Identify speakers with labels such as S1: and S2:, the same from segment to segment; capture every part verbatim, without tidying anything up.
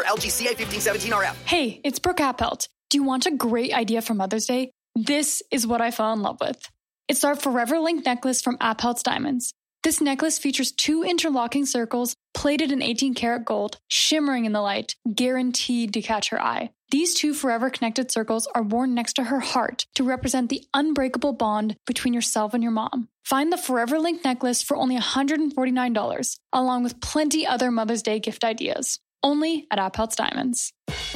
S1: number L G C A fifteen seventeen R F.
S2: Hey, it's Brooke Appelt. Do you want a great idea for Mother's Day? This is what I fell in love with. It's our Forever Link necklace from Appelt's Diamonds. This necklace features two interlocking circles plated in eighteen karat gold, shimmering in the light, guaranteed to catch her eye. These two forever connected circles are worn next to her heart to represent the unbreakable bond between yourself and your mom. Find the Forever Link necklace for only one hundred forty-nine dollars, along with plenty other Mother's Day gift ideas. Only at Appelt's Diamonds.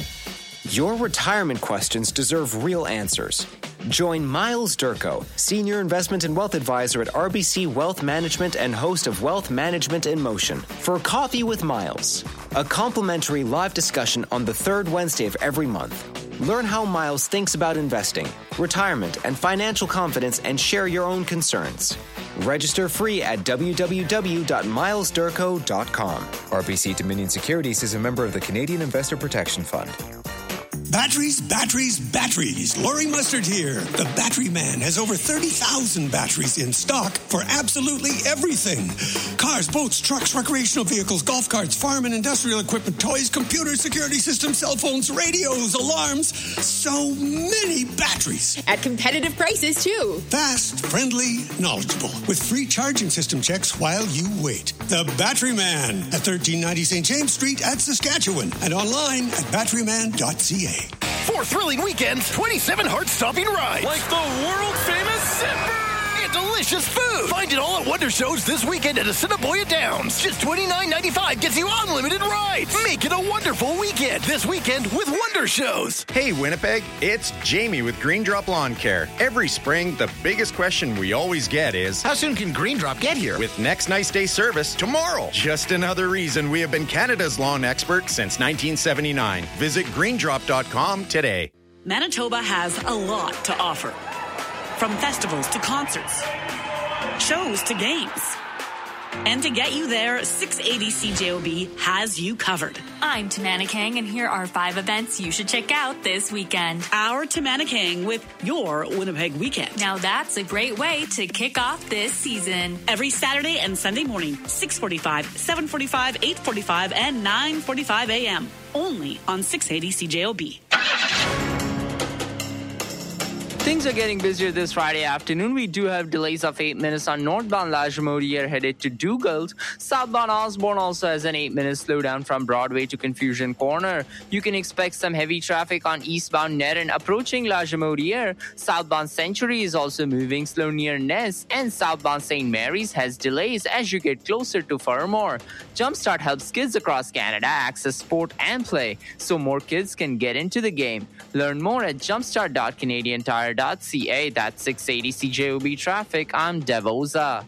S3: Your retirement questions deserve real answers. Join Miles Durko, Senior Investment and Wealth Advisor at R B C Wealth Management and host of Wealth Management in Motion, for Coffee with Miles, a complimentary live discussion on the third Wednesday of every month. Learn how Miles thinks about investing, retirement, and financial confidence, and share your own concerns. Register free at w w w dot miles durko dot com.
S4: R B C Dominion Securities is a member of the Canadian Investor Protection Fund.
S5: Batteries, batteries, batteries. Laurie Mustard here. The Battery Man has over thirty thousand batteries in stock for absolutely everything. Cars, boats, trucks, recreational vehicles, golf carts, farm and industrial equipment, toys, computers, security systems, cell phones, radios, alarms. So many batteries.
S6: At competitive prices, too.
S5: Fast, friendly, knowledgeable. With free charging system checks while you wait. The Battery Man at thirteen ninety Saint James Street at Saskatchewan. And online at battery man dot c a.
S7: Four thrilling weekends, twenty-seven heart-stopping rides.
S8: Like the world-famous Zipper!
S7: And delicious food. Find it all at Wonder Shows this weekend at Assiniboia Downs. Just twenty-nine ninety-five gets you unlimited rides. Make it a wonderful weekend this weekend with Wonder Shows.
S9: Hey, Winnipeg, it's Jamie with Green Drop Lawn Care. Every spring, the biggest question we always get is,
S7: how soon can Green Drop get here?
S9: With next nice day service tomorrow. Just another reason we have been Canada's lawn expert since nineteen seventy-nine. Visit green drop dot com today.
S10: Manitoba has a lot to offer. From festivals to concerts, shows to games. And to get you there, six eighty C J O B has you covered.
S11: I'm Tamana Kang, and here are five events you should check out this weekend.
S10: Our Tamana Kang with your Winnipeg Weekend.
S11: Now that's a great way to kick off this season.
S10: Every Saturday and Sunday morning, six forty-five, seven forty-five, eight forty-five, and nine forty-five a.m. Only on six eighty C J O B.
S12: Things are getting busier this Friday afternoon. We do have delays of eight minutes on northbound Lajimodiere headed to Dugald. Southbound Osborne also has an eight minute slowdown from Broadway to Confusion Corner. You can expect some heavy traffic on eastbound Nerin approaching Lajimodiere. Southbound Century is also moving slow near Ness, and southbound Saint Mary's has delays as you get closer to Fermor. Jumpstart helps kids across Canada access sport and play, so more kids can get into the game. Learn more at jumpstart dot canadian tire dot c a. That's six eighty C J O B traffic. I'm Devoza.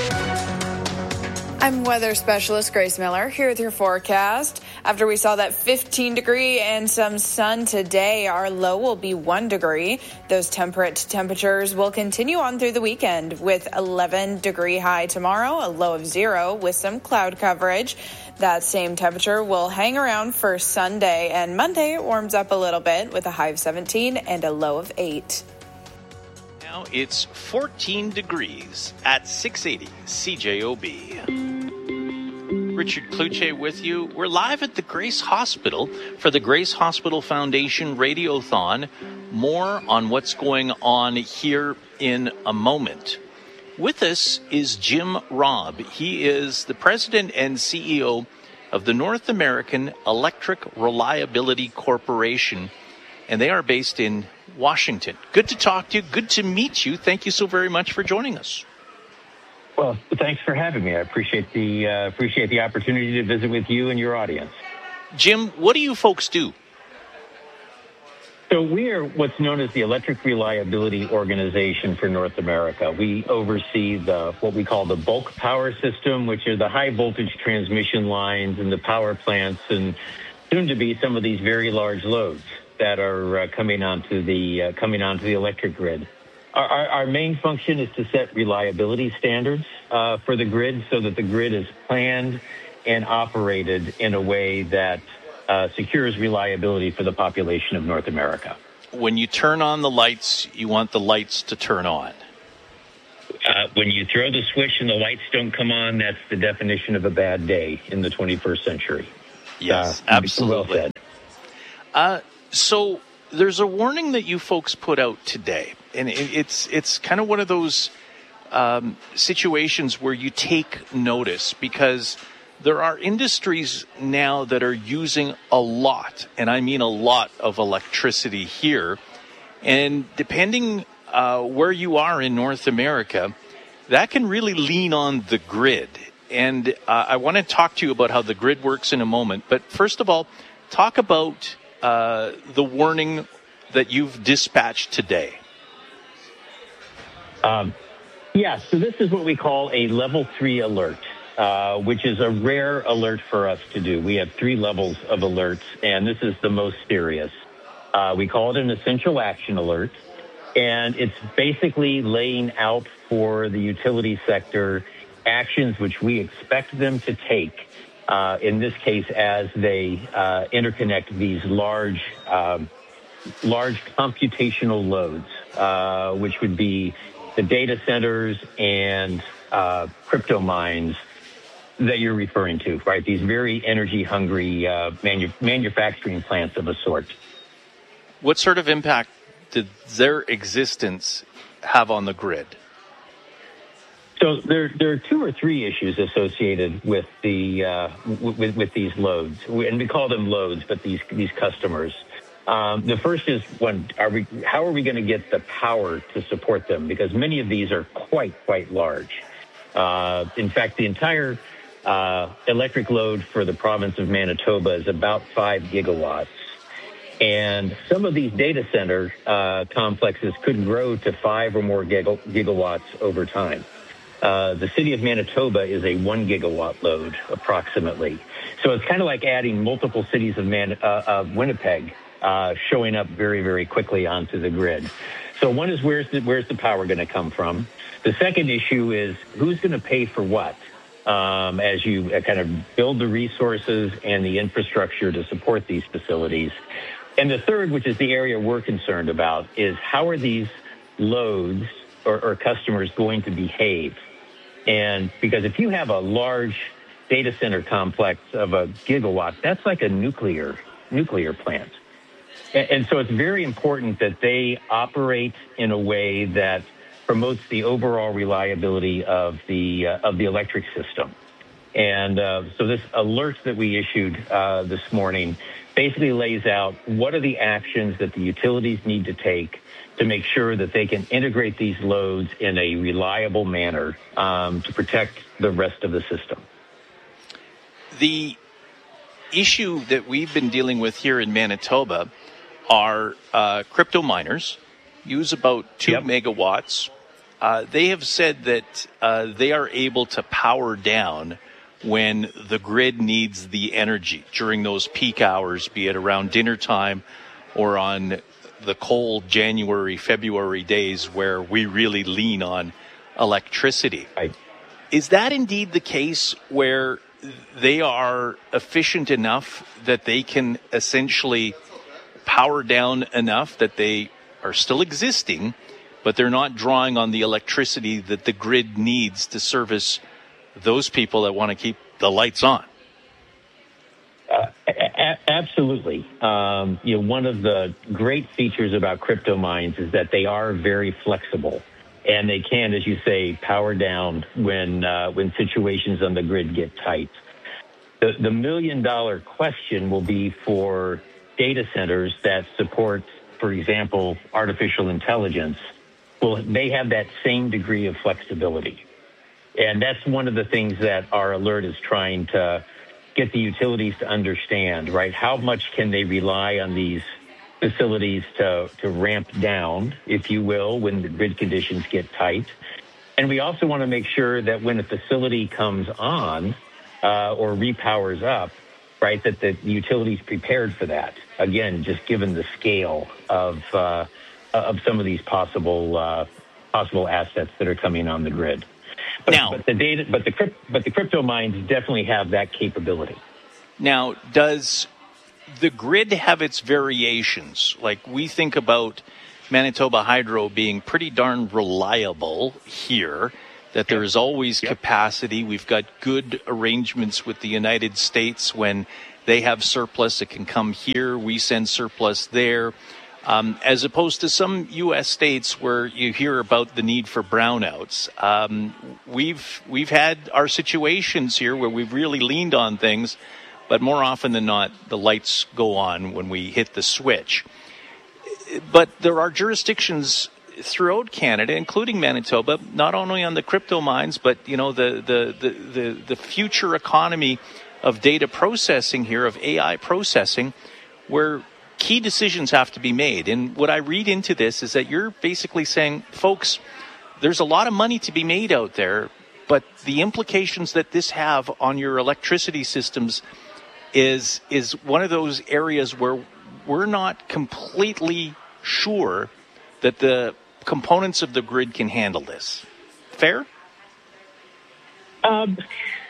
S13: I'm weather specialist Grace Miller here with your forecast. After we saw that fifteen degree and some sun today, our low will be one degree. Those temperate temperatures will continue on through the weekend with eleven degree high tomorrow, a low of zero with some cloud coverage. That same temperature will hang around for Sunday, and Monday it warms up a little bit with a high of seventeen and a low of eight.
S14: Now it's fourteen degrees at six eighty C J O B. Richard Cloutier with you. We're live at the Grace Hospital for the Grace Hospital Foundation Radiothon. More on what's going on here in a moment. With us is Jim Robb. He is the president and C E O of the North American Electric Reliability Corporation, and they are based in Washington. Good to talk to you. Good to meet you. Thank you so very much for joining us.
S15: Well, thanks for having me. I appreciate the uh, appreciate the opportunity to visit with you and your audience.
S14: Jim, what do you folks do?
S15: So we are what's known as the Electric Reliability Organization for North America. We oversee the what we call the bulk power system, which are the high voltage transmission lines and the power plants, and soon to be some of these very large loads that are uh, coming onto the uh, coming onto the electric grid. Our, our, our main function is to set reliability standards uh, for the grid so that the grid is planned and operated in a way that uh, secures reliability for the population of North America.
S14: When you turn on the lights, you want the lights to turn on.
S15: Uh, when you throw the switch and the lights don't come on, that's the definition of a bad day in the twenty-first century.
S14: Yes,
S15: uh,
S14: absolutely.
S15: Well said.
S14: Uh, so there's a warning that you folks put out today, and it, it's it's kind of one of those um, situations where you take notice because there are industries now that are using a lot, and I mean a lot of electricity here, and depending uh, where you are in North America, that can really lean on the grid. And uh, I want to talk to you about how the grid works in a moment. But first of all, talk about uh, the warning that you've dispatched today.
S15: Um, yeah, so this is what we call a level three alert, uh, which is a rare alert for us to do. We have three levels of alerts, and this is the most serious. Uh, we call it an essential action alert, and it's basically laying out for the utility sector actions which we expect them to take, uh, in this case, as they uh, interconnect these large, um, large computational loads, uh, which would be the data centers and uh, crypto mines that you're referring to, right? These very energy-hungry uh, manu- manufacturing plants of a sort.
S14: What sort of impact did their existence have on the grid?
S15: So there, there are two or three issues associated with the uh, with, with these loads, and we call them loads, but these these customers. Um, the first is, one, are we, how are we going to get the power to support them? Because many of these are quite, quite large. Uh, in fact, the entire uh, electric load for the province of Manitoba is about five gigawatts. And some of these data center uh, complexes could grow to five or more giga- gigawatts over time. Uh, the city of Manitoba is a one gigawatt load, approximately. So it's kind of like adding multiple cities of, Man- uh, of Winnipeg Uh, showing up very, very quickly onto the grid. So one is where's the, where's the power going to come from? The second issue is who's going to pay for what um, as you uh, kind of build the resources and the infrastructure to support these facilities. And the third, which is the area we're concerned about, is how are these loads or, or customers going to behave? And because if you have a large data center complex of a gigawatt, that's like a nuclear nuclear plant. And so it's very important that they operate in a way that promotes the overall reliability of the uh, of the electric system. And uh, so this alert that we issued uh, this morning basically lays out what are the actions that the utilities need to take to make sure that they can integrate these loads in a reliable manner um, to protect the rest of the system.
S14: The issue that we've been dealing with here in Manitoba are uh, crypto miners, use about two yep. megawatts. Uh, they have said that uh, they are able to power down when the grid needs the energy during those peak hours, be it around dinner time or on the cold January, February days where we really lean on electricity.
S15: Right.
S14: Is that indeed the case where they are efficient enough that they can essentially power down enough that they are still existing, but they're not drawing on the electricity that the grid needs to service those people that want to keep the lights on?
S15: Uh, a- absolutely. Um, you know, one of the great features about crypto mines is that they are very flexible, and they can, as you say, power down when uh, when situations on the grid get tight. The, the million dollar question will be for data centers that support, for example, artificial intelligence. Will they have that same degree of flexibility? And that's one of the things that our alert is trying to get the utilities to understand, right? How much can they rely on these facilities to, to ramp down, if you will, when the grid conditions get tight? And we also want to make sure that when a facility comes on uh, or repowers up, right, that the utility's prepared for that. Again, just given the scale of uh, of some of these possible uh, possible assets that are coming on the grid. But,
S14: now,
S15: but the data, but the crypt, but the crypto mines definitely have that capability.
S14: Now, does the grid have its variations? Like we think about Manitoba Hydro being pretty darn reliable here, that there is always yep. capacity. We've got good arrangements with the United States when they have surplus. It can come here. We send surplus there. Um, as opposed to some U S states where you hear about the need for brownouts. Um, we've we've had our situations here where we've really leaned on things, but more often than not, the lights go on when we hit the switch. But there are jurisdictions throughout Canada, including Manitoba, not only on the crypto mines, but you know the the the the, the future economy of data processing here, of A I processing, where key decisions have to be made. And what I read into this is that you're basically saying, folks, there's a lot of money to be made out there, but the implications that this have on your electricity systems is is one of those areas where we're not completely sure that the components of the grid can handle this. Fair?
S15: Um,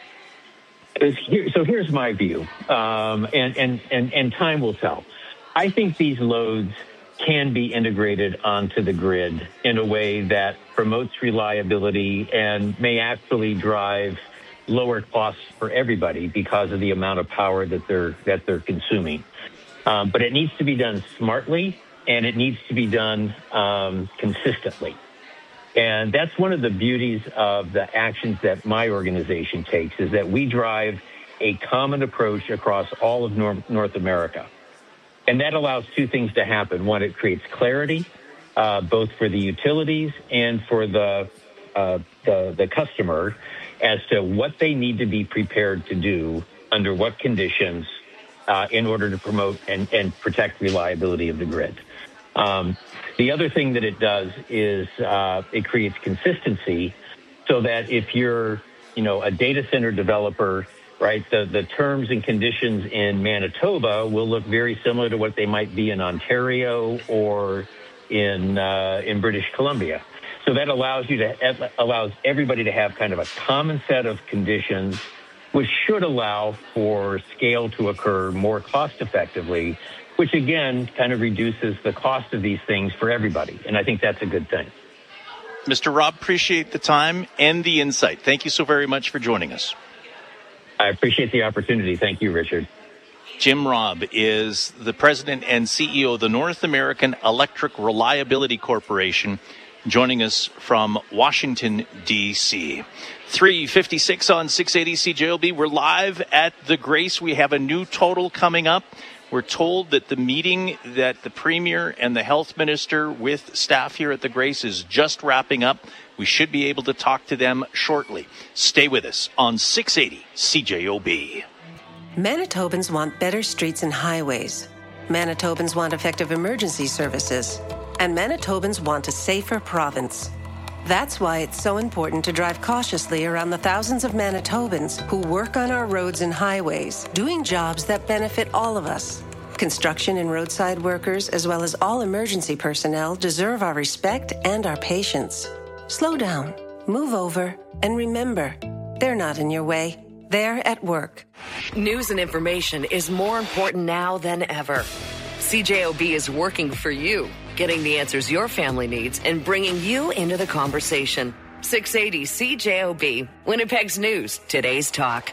S15: so here's my view, um, and, and, and, and time will tell. I think these loads can be integrated onto the grid in a way that promotes reliability and may actually drive lower costs for everybody because of the amount of power that they're that they're consuming. Um, but it needs to be done smartly, and it needs to be done um, consistently. And that's one of the beauties of the actions that my organization takes, is that we drive a common approach across all of North, North America. And that allows two things to happen. One, it creates clarity, uh, both for the utilities and for the, uh, the the customer, as to what they need to be prepared to do under what conditions uh, in order to promote and, and protect reliability of the grid. Um, the other thing that it does is uh, it creates consistency, so that if you're, you know, a data center developer, right, the, the terms and conditions in Manitoba will look very similar to what they might be in Ontario or in uh, in British Columbia. So that allows you to allows everybody to have kind of a common set of conditions, which should allow for scale to occur more cost effectively, which again kind of reduces the cost of these things for everybody. And I think that's a good thing.
S14: Mister Robb, appreciate the time and the insight. Thank you so very much for joining us.
S15: I appreciate the opportunity. Thank you, Richard.
S14: Jim Robb is the president and C E O of the North American Electric Reliability Corporation, joining us from Washington, D C three fifty-six on six eighty C J O B. We're live at the Grace. We have a new total coming up. We're told that the meeting that the Premier and the Health Minister with staff here at the Grace is just wrapping up. We should be able to talk to them shortly. Stay with us on six eighty C J O B.
S1: Manitobans want better streets and highways. Manitobans want effective emergency services. And Manitobans want a safer province. That's why it's so important to drive cautiously around the thousands of Manitobans who work on our roads and highways, doing jobs that benefit all of us. Construction and roadside workers, as well as all emergency personnel, deserve our respect and our patience. Slow down, move over, and remember, they're not in your way. They're at work.
S16: News and information is more important now than ever. C J O B is working for you, getting the answers your family needs and bringing you into the conversation. six eighty C J O B, Winnipeg's News, today's talk.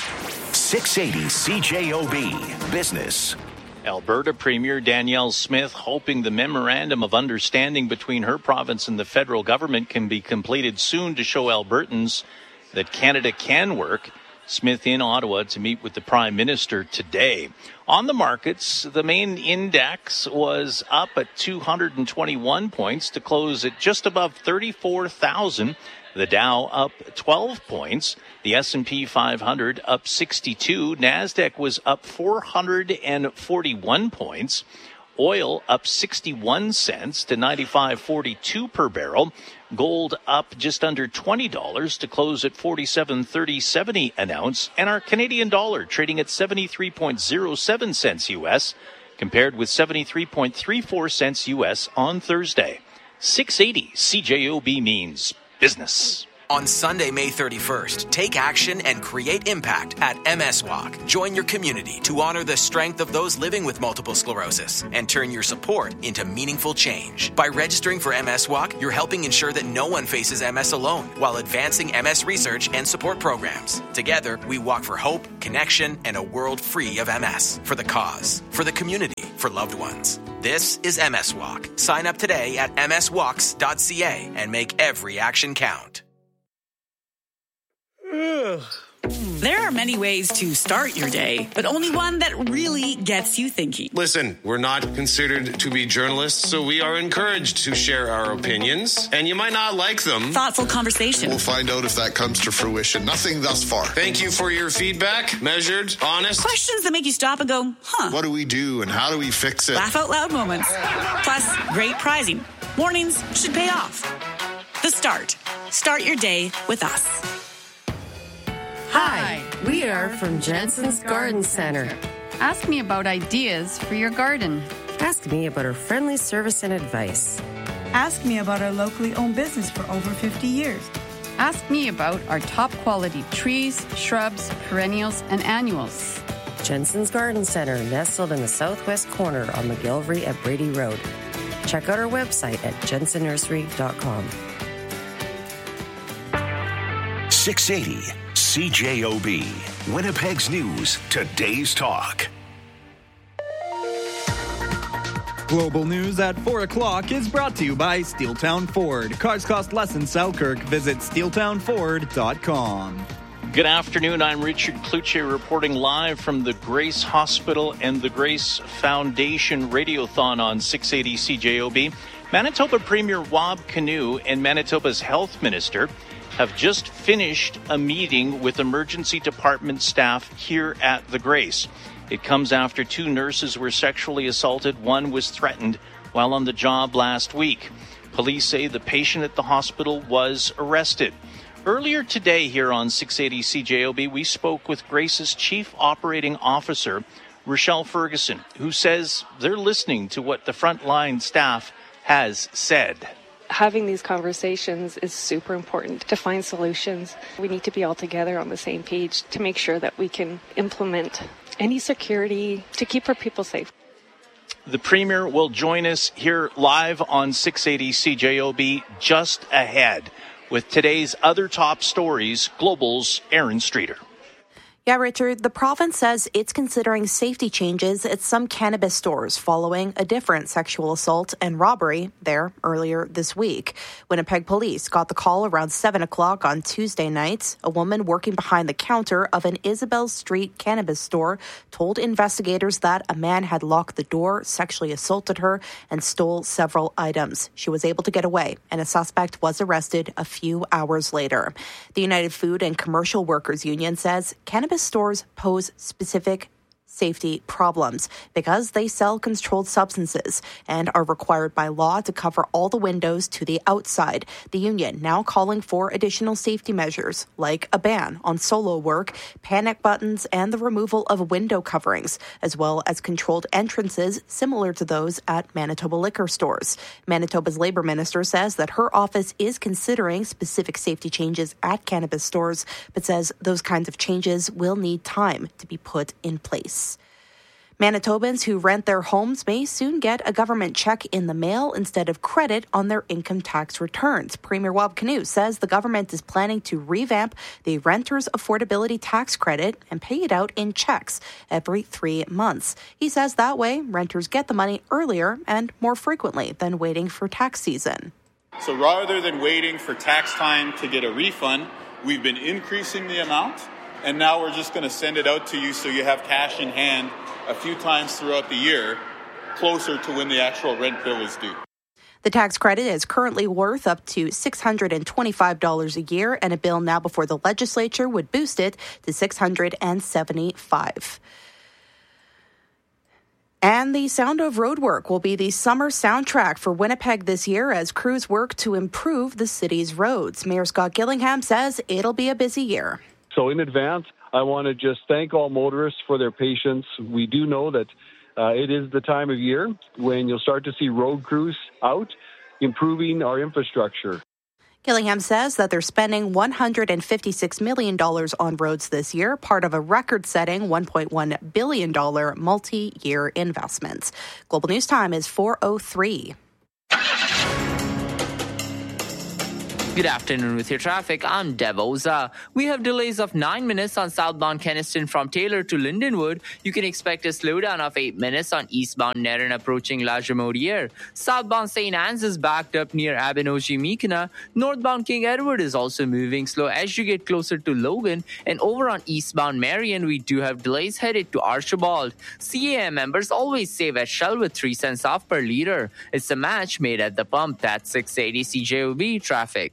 S17: six eighty C J O B, Business.
S14: Alberta Premier Danielle Smith hoping the memorandum of understanding between her province and the federal government can be completed soon to show Albertans that Canada can work. Smith in Ottawa to meet with the Prime Minister today. On the markets, the main index was up at two hundred twenty-one points to close at just above thirty-four thousand. The Dow up twelve points. The S and P five hundred up sixty-two. NASDAQ was up four hundred forty-one points. Oil up sixty-one cents to ninety-five forty-two per barrel. Gold up just under twenty dollars to close at forty-seven thirty seventy an ounce. And our Canadian dollar trading at seventy-three point oh seven cents U S, compared with seventy-three point three four cents U S on Thursday. six eighty C J O B means business.
S18: On Sunday, May thirty-first, take action and create impact at M S Walk. Join your community to honor the strength of those living with multiple sclerosis and turn your support into meaningful change. By registering for M S Walk, you're helping ensure that no one faces M S alone while advancing M S research and support programs. Together, we walk for hope, connection, and a world free of M S. For the cause, for the community, for loved ones. This is M S Walk. Sign up today at m s walks dot c a and make every action count.
S10: There are many ways to start your day, but only one that really gets you thinking.
S19: Listen, we're not considered to be journalists, so we are encouraged to share our opinions, and you might not like them.
S10: Thoughtful conversation.
S20: We'll find out if that comes to fruition. Nothing thus far.
S19: Thank you for your feedback. Measured, honest.
S10: Questions that make you stop and go, huh?
S20: What do we do and how do we fix it?
S10: Laugh out loud moments. Plus, great prizing. Mornings should pay off. The Start. Start your day with us.
S21: Hi, we are from Jensen's Garden Center.
S22: Ask me about ideas for your garden.
S21: Ask me about our friendly service and advice.
S23: Ask me about our locally owned business for over fifty years.
S22: Ask me about our top quality trees, shrubs, perennials, and annuals.
S21: Jensen's Garden Center, nestled in the southwest corner on McGillivray at Brady Road. Check out our website at jensen nursery dot com.
S17: six eighty C J O B, Winnipeg's News, today's talk.
S24: Global News at four o'clock is brought to you by Steeltown Ford. Cars cost less in Selkirk. Visit steel town ford dot com.
S14: Good afternoon. I'm Richard Cloutier reporting live from the Grace Hospital and the Grace Foundation Radiothon on six eighty C J O B. Manitoba Premier Wab Kinew and Manitoba's Health Minister have just finished a meeting with emergency department staff here at the Grace. It comes after two nurses were sexually assaulted. One was threatened while on the job last week. Police say the patient at the hospital was arrested. Earlier today here on six eighty C J O B, we spoke with Grace's Chief Operating Officer, Rochelle Ferguson, who says they're listening to what the frontline staff has said.
S25: Having these conversations is super important to find solutions. We need to be all together on the same page to make sure that we can implement any security to keep our people safe.
S14: The Premier will join us here live on six eighty C J O B just ahead with today's other top stories. Global's Aaron Streeter.
S26: Yeah, Richard, the province says it's considering safety changes at some cannabis stores following a different sexual assault and robbery there earlier this week. Winnipeg police got the call around seven o'clock on Tuesday night. A woman working behind the counter of an Isabel Street cannabis store told investigators that a man had locked the door, sexually assaulted her, and stole several items. She was able to get away, and a suspect was arrested a few hours later. The United Food and Commercial Workers Union says cannabis stores pose specific safety problems because they sell controlled substances and are required by law to cover all the windows to the outside. The union now calling for additional safety measures like a ban on solo work, panic buttons, and the removal of window coverings, as well as controlled entrances similar to those at Manitoba liquor stores. Manitoba's Labour Minister says that her office is considering specific safety changes at cannabis stores, but says those kinds of changes will need time to be put in place. Manitobans who rent their homes may soon get a government check in the mail instead of credit on their income tax returns. Premier Wab Kinew says the government is planning to revamp the Renters Affordability Tax Credit and pay it out in checks every three months. He says that way renters get the money earlier and more frequently than waiting for tax season.
S27: So rather than waiting for tax time to get a refund, we've been increasing the amount, and now we're just going to send it out to you so you have cash in hand a few times throughout the year, closer to when the actual rent bill is due.
S26: The tax credit is currently worth up to six hundred twenty-five dollars a year, and a bill now before the legislature would boost it to six hundred seventy-five dollars. And the Sound of Roadwork will be the summer soundtrack for Winnipeg this year as crews work to improve the city's roads. Mayor Scott Gillingham says it'll be a busy year.
S28: So in advance, I want to just thank all motorists for their patience. We do know that uh, it is the time of year when you'll start to see road crews out improving our infrastructure.
S26: Gillingham says that they're spending one hundred fifty-six million dollars on roads this year, part of a record-setting one point one billion dollars multi-year investments. Global News Time is four oh three.
S12: Good afternoon with your traffic. I'm Dev Oza. We have delays of nine minutes on southbound Kenniston from Taylor to Lindenwood. You can expect a slowdown of eight minutes on eastbound Nerin approaching La Jamodiere. Southbound Saint Anne's is backed up near Abenoji-Meekina. Northbound King Edward is also moving slow as you get closer to Logan. And over on eastbound Marion, we do have delays headed to Archibald. C A M members always save at Shell with three cents off per liter. It's a match made at the pump. That's six eighty C J O B traffic.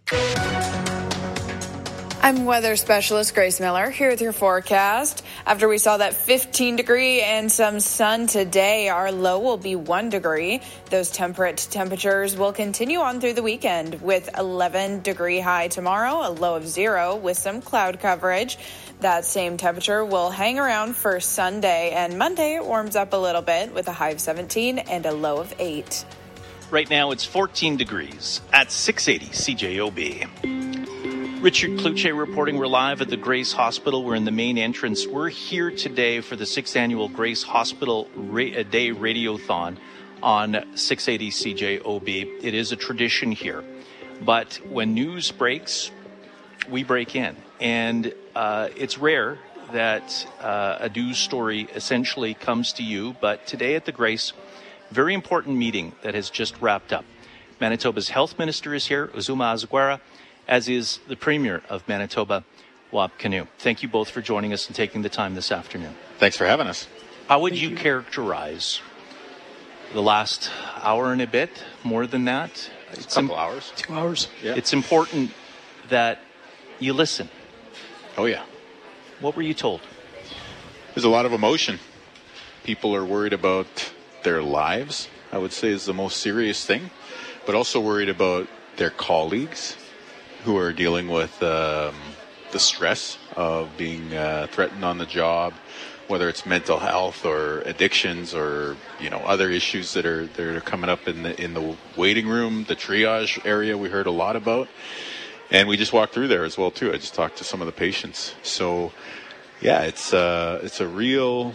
S13: I'm weather specialist Grace Miller here with your forecast. After we saw that fifteen degree and some sun today, our low will be one degree. Those temperate temperatures will continue on through the weekend with eleven degree high tomorrow, a low of zero with some cloud coverage. That same temperature will hang around for Sunday, and Monday it warms up a little bit with a high of seventeen and a low of eight.
S14: Right now it's fourteen degrees at six eighty C J O B. Richard Kluche reporting. We're live at the Grace Hospital. We're in the main entrance. We're here today for the sixth annual Grace Hospital Ra- Day Radiothon on six eighty C J O B. It is a tradition here. But when news breaks, we break in. And uh, it's rare that uh, a news story essentially comes to you. But today at the Grace, very important meeting that has just wrapped up. Manitoba's health minister is here, Uzuma Azuquera, as is the premier of Manitoba, Wap Kinew. Thank you both for joining us and taking the time this afternoon.
S2: Thanks for having us.
S14: How would you, you characterize the last hour and a bit, more than that?
S2: It's a couple Im- hours.
S3: Two hours.
S14: Yeah. It's important that you listen.
S2: Oh, yeah.
S14: What were you told?
S2: There's a lot of emotion. People are worried about their lives, I would say, is the most serious thing, but also worried about their colleagues who are dealing with um, the stress of being uh, threatened on the job, whether it's mental health or addictions or, you know, other issues that are that are coming up in the in the waiting room, the triage area we heard a lot about. And we just walked through there as well too. I just talked to some of the patients. So yeah, it's uh, it's a real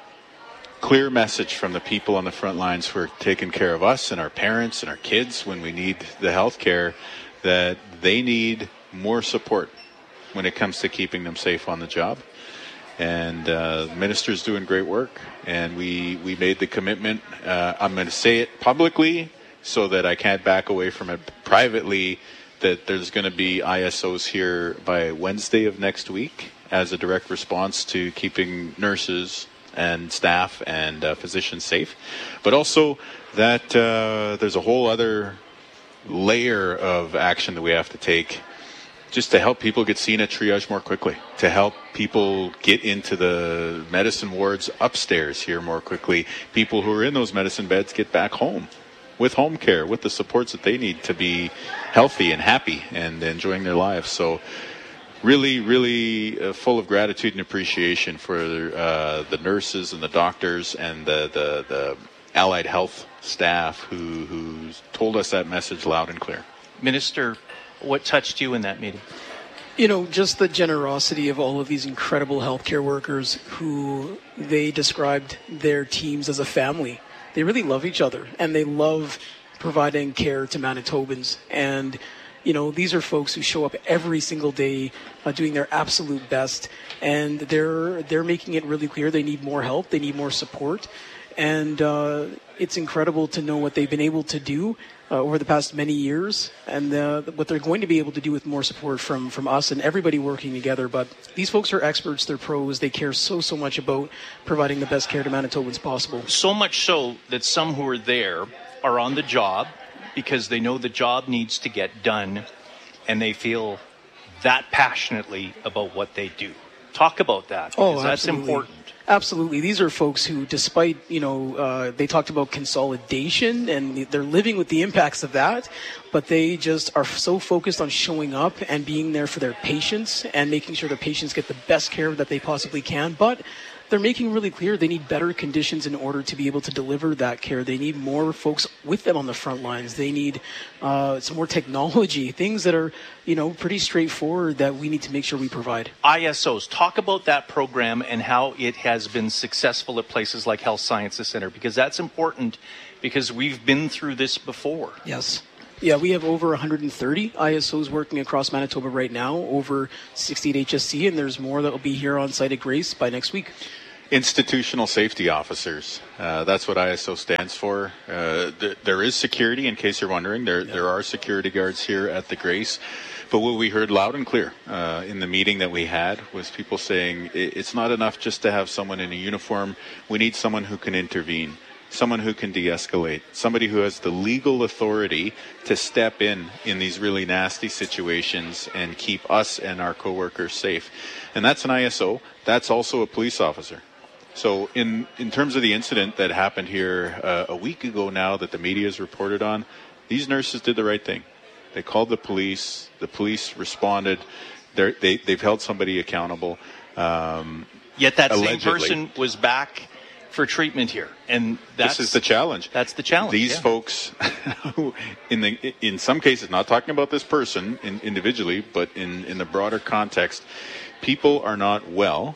S2: clear message from the people on the front lines who are taking care of us and our parents and our kids when we need the health care, that they need more support when it comes to keeping them safe on the job. And uh, the minister's doing great work, and we, we made the commitment. Uh, I'm going to say it publicly so that I can't back away from it privately, that there's going to be I S Os here by Wednesday of next week as a direct response to keeping nurses and staff and uh, physicians safe, but also that uh, there's a whole other layer of action that we have to take just to help people get seen at triage more quickly, to help people get into the medicine wards upstairs here more quickly, people who are in those medicine beds get back home with home care, with the supports that they need to be healthy and happy and enjoying their lives. So really, really uh, full of gratitude and appreciation for uh, the nurses and the doctors and the, the, the allied health staff who, who told us that message loud and clear.
S14: Minister, what touched you in that meeting?
S3: You know, just the generosity of all of these incredible healthcare workers who they described their teams as a family. They really love each other, and they love providing care to Manitobans. And you know, these are folks who show up every single day uh, doing their absolute best, and they're they're making it really clear they need more help, they need more support, and uh, it's incredible to know what they've been able to do uh, over the past many years, and uh, what they're going to be able to do with more support from, from us and everybody working together. But these folks are experts, they're pros, they care so, so much about providing the best care to Manitobans possible.
S14: So much so that some who are there are on the job because they know the job needs to get done, and they feel that passionately about what they do. Talk about that, because
S3: oh,
S14: that's important.
S3: Absolutely. These are folks who, despite, you know, uh, they talked about consolidation, and they're living with the impacts of that, but they just are so focused on showing up and being there for their patients and making sure their patients get the best care that they possibly can. But they're making really clear they need better conditions in order to be able to deliver that care. They need more folks with them on the front lines. They need uh, some more technology, things that are, you know, pretty straightforward that we need to make sure we provide.
S4: I S Os, talk about that program and how it has been successful at places like Health Sciences Center, because that's important because we've been through this before.
S3: Yes. Yeah, we have over one hundred thirty I S Os working across Manitoba right now, over sixty at H S C, and there's more that will be here on site at Grace by next week.
S2: Institutional safety officers. Uh, that's what I S O stands for. Uh, th- there is security, in case you're wondering. There, yeah. there are security guards here at the Grace. But what we heard loud and clear uh, in the meeting that we had was people saying it's not enough just to have someone in a uniform. We need someone who can intervene, someone who can de-escalate, somebody who has the legal authority to step in in these really nasty situations and keep us and our coworkers safe. And that's an I S O. That's also a police officer. So in, in terms of the incident that happened here uh, a week ago now that the media has reported on, these nurses did the right thing. They called the police. The police responded. They're, they, they've held somebody accountable. Um,
S4: Yet that
S2: allegedly.
S4: same person was back for treatment here, and that's,
S2: this is the challenge.
S4: That's the challenge.
S2: These
S4: yeah.
S2: folks, who, in the in some cases, not talking about this person in, individually, but in, in the broader context, people are not well.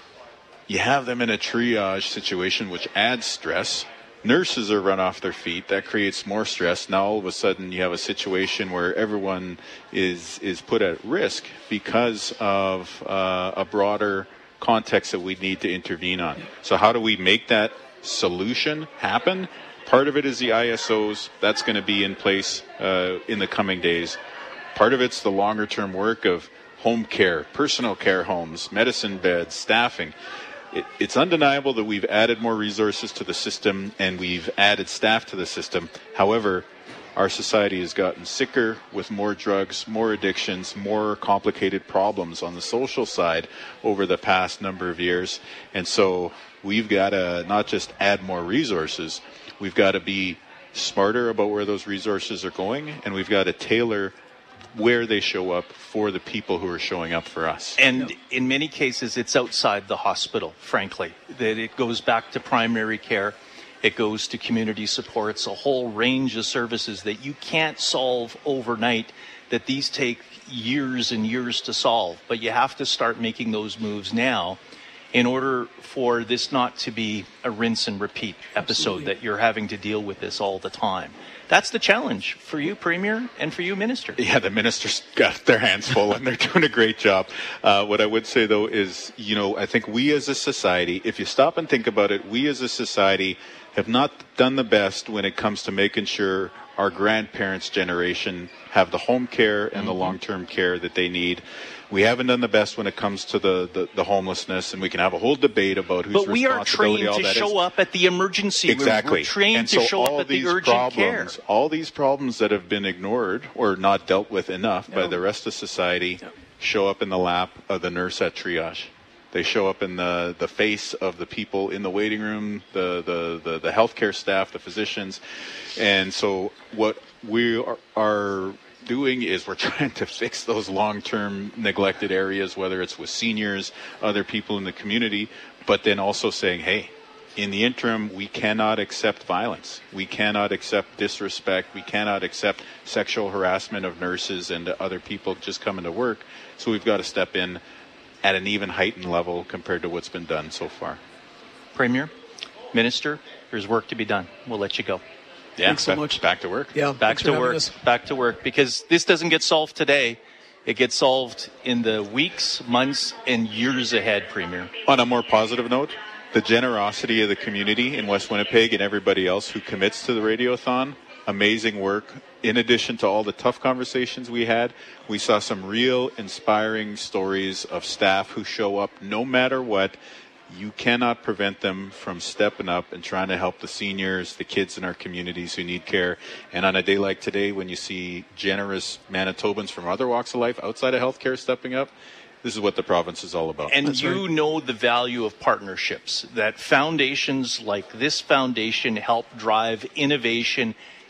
S2: You have them in a triage situation, which adds stress. Nurses are run off their feet. That creates more stress. Now all of a sudden you have a situation where everyone is is put at risk because of uh, a broader context that we need to intervene on. So how do we make that solution happen? Part of it is the I S Os. That's going to be in place uh, in the coming days. Part of it's the longer term work of home care, personal care homes, medicine beds, staffing. It, it's undeniable that we've added more resources to the system and we've added staff to the system. However, our society has gotten sicker with more drugs, more addictions, more complicated problems on the social side over the past number of years. And so we've got to not just add more resources, we've got to be smarter about where those resources are going, and we've got to tailor where they show up for the people who are showing up for us.
S4: And in many cases, it's outside the hospital, frankly, that it goes back to primary care. It goes to community supports, a whole range of services that you can't solve overnight, that these take years and years to solve. But you have to start making those moves now in order for this not to be a rinse and repeat episode. Absolutely. That you're having to deal with this all the time. That's the challenge for you, Premier, and for you, Minister.
S2: Yeah, the Minister's got their hands full, and they're doing a great job. Uh, what I would say, though, is, you know, I think we as a society, if you stop and think about it, we as a society have not done the best when it comes to making sure our grandparents' generation have the home care and mm-hmm. the long-term care that they need. We haven't done the best when it comes to the, the, the homelessness, and we can have a whole debate about whose
S4: responsibility all that is. But we are trained to show
S2: is.
S4: up at the emergency.
S2: Exactly.
S4: We're, we're trained
S2: and
S4: to
S2: so
S4: show up at the urgent
S2: problems,
S4: care.
S2: All these problems that have been ignored or not dealt with enough
S4: no.
S2: by the rest of society
S4: no.
S2: show up in the lap of the nurse at triage. They show up in the, the face of the people in the waiting room, the, the, the, the healthcare staff, the physicians. And so what we are, are doing is we're trying to fix those long-term neglected areas, whether it's with seniors, other people in the community, but then also saying, hey, in the interim, we cannot accept violence. We cannot accept disrespect. We cannot accept sexual harassment of nurses and other people just coming to work. So we've got to step in at an even heightened level compared to what's been done so far.
S4: Premier, Minister, there's work to be done. We'll let you go.
S2: Yeah,
S3: thanks so
S2: back,
S3: much.
S2: Back to work.
S3: Yeah,
S4: back to work. Us. Back to work, because this doesn't get solved today. It gets solved in the weeks, months, and years ahead, Premier.
S2: On a more positive note, the generosity of the community in West Winnipeg and everybody else who commits to the Radiothon, amazing work. In addition to all the tough conversations we had, we saw some real inspiring stories of staff who show up no matter what. You cannot prevent them from stepping up and trying to help the seniors, the kids in our communities who need care. And on a day like today, when you see generous Manitobans from other walks of life outside of healthcare stepping up, this is what the province is all about.
S4: And
S2: That's
S4: you
S2: right.
S4: know the value of partnerships, that foundations like this foundation help drive innovation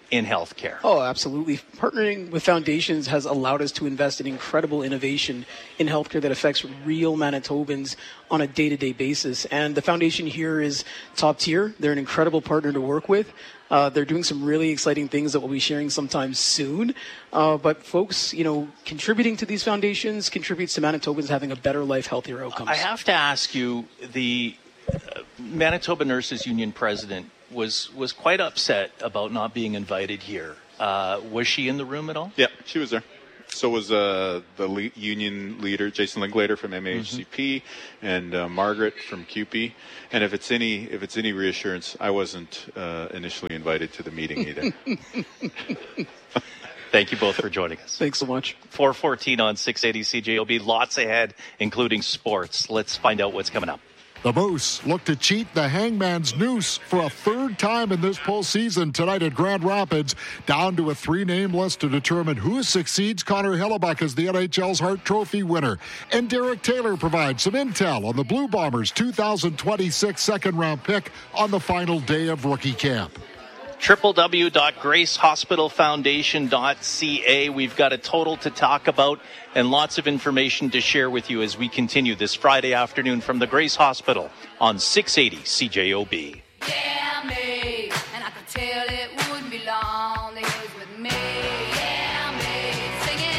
S4: in healthcare.
S3: Oh, absolutely. Partnering with foundations has allowed us to invest in incredible innovation in healthcare that affects real Manitobans on a day-to-day basis. And the foundation here is top tier. They're an incredible partner to work with. Uh, they're doing some really exciting things that we'll be sharing sometime soon. Uh, but folks, you know, contributing to these foundations contributes to Manitobans having a better life, healthier outcomes.
S4: I have to ask you, the uh, Manitoba Nurses Union president was was quite upset about not being invited here. Uh, was she in the room at all?
S2: Yeah, she was there. So was uh, the le- union leader, Jason Linklater from M A H C P, mm-hmm. and uh, Margaret from C U P E. And if it's any if it's any reassurance, I wasn't uh, initially invited to the meeting either.
S4: Thank you both for joining us.
S3: Thanks so much.
S4: four fourteen on six eighty C J O B. Lots ahead, including sports. Let's find out what's coming up.
S1: The Moose look to cheat the Hangman's Noose for a third time in this postseason tonight at Grand Rapids, down to a three-name list to determine who succeeds Connor Hellebuck as the N H L's Hart Trophy winner. And Derek Taylor provides some intel on the Blue Bombers' two thousand twenty-six second-round pick on the final day of rookie camp.
S4: w w w dot grace hospital foundation dot c a. We've got a total to talk about and lots of information to share with you as we continue this Friday afternoon from the Grace Hospital on six eighty C J O B.
S5: Yeah, me, and I could tell it wouldn't be long. They was with me. Yeah, me, singing.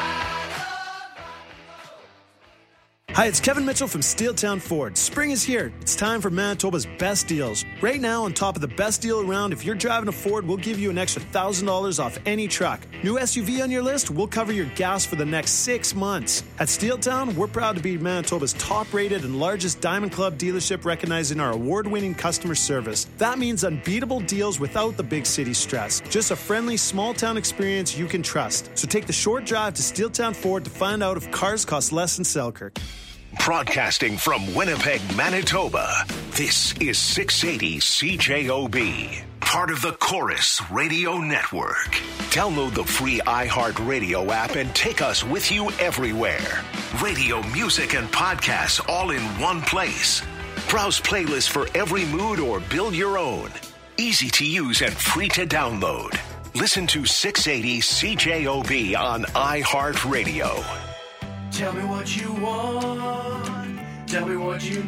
S6: Hi, it's Kevin Mitchell from Steeltown Ford. Spring is here. It's time for Manitoba's best deals. Right now, on top of the best deal around, if you're driving a Ford, we'll give you an extra one thousand dollars off any truck. New S U V on your list? We'll cover your gas for the next six months. At Steeltown, we're proud to be Manitoba's top-rated and largest Diamond Club dealership, recognizing our award-winning customer service. That means unbeatable deals without the big city stress. Just a friendly, small-town experience you can trust. So take the short drive to Steeltown Ford to find out if cars cost less in Selkirk.
S17: Broadcasting from Winnipeg, Manitoba, this is six eighty C J O B, part of the Chorus Radio Network. Download the free iHeartRadio app and take us with you everywhere. Radio, music, and podcasts all in one place. Browse playlists for every mood or build your own. Easy to use and free to download. Listen to six eighty C J O B on iHeartRadio.
S7: Tell me what you want, tell me what you